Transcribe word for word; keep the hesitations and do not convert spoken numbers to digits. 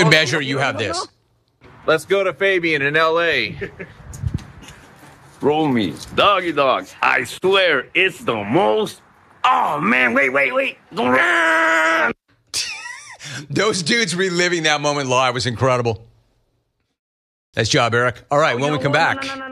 measure you have this. Let's go to Fabian in L A Roll me, doggy dog. I swear it's the most. Oh man, wait, wait, wait. Those dudes reliving that moment live was incredible. Nice job, Eric. All right, Oh, when we no, come no, back. No, no, no,